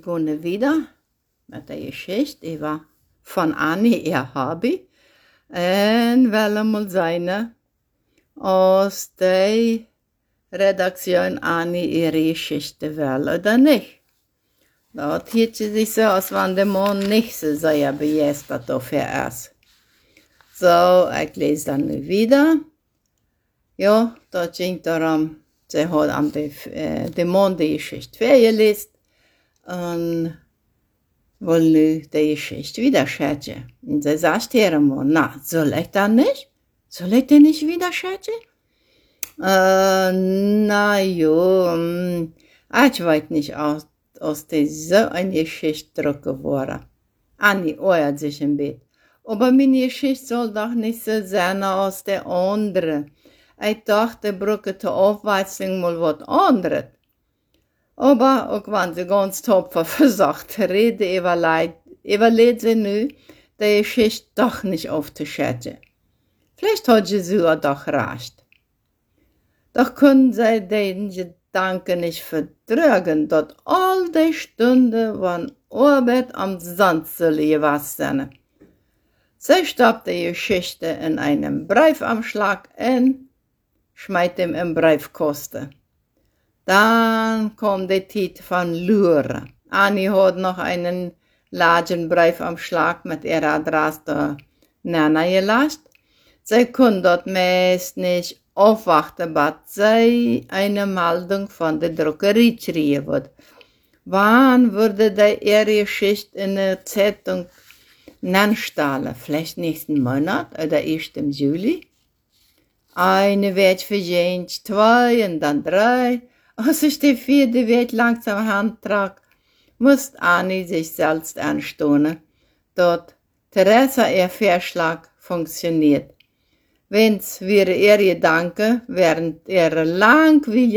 begonnen wieder mit der Geschichte von Annie, ihr Hobby. En willen mal zijn als de Redaktion Annie ihre Geschichte will oder nicht. Dat hielt sich so, als wenn der Mann nicht so sehr begeistert dafür ist. So, ich lese dann wieder. Ja, da ging darum, sie hat am dem Mann die Geschichte vorgelesen und will nu die Geschichte wieder schätzen. Und sie sagt ihrem Mann, na, soll ich das nicht? Soll ich den nicht wieder schätzen? Na ja, ich weiß nicht, aus der so eine Geschichte drück geworden. Annie ärgert sich im Bett. Aber meine Geschichte soll doch nicht so sein als der andere. Ich dachte, brauche zur Aufweisung mal was anderes. Aber auch wenn sie ganz tapfer versagt rede, überlegt sie nu, die Geschichte doch nicht aufzuschätzen. Vielleicht hat Jesua doch recht. Doch können sie den Gedanken nicht vertragen, dass all die Stunden von Arbeit am Sand gewesen sind. Sie stoppt die Geschichte in einem Briefumschlag und schmeißt ihn im Briefkasten. Dann kommt die Zeit von Lure. Annie hat noch einen largen Briefumschlag mit ihrer Adresse da gelassen. Sie können dort meist nicht aufwarten, bis sie eine Meldung von der Druckerei schreiben wird. Wann würde ihre Geschichte in der Zeitung anstellen? Vielleicht nächsten Monat oder erst im Juli? Eine wird vergehen, 2 und dann 3. Als sich die 4. wird langsam handtragt, muss Annie sich selbst anstoßen, dort Theresa ihr Vorschlag funktioniert. Wenn's wäre ihr Gedanke, während ihre langweilige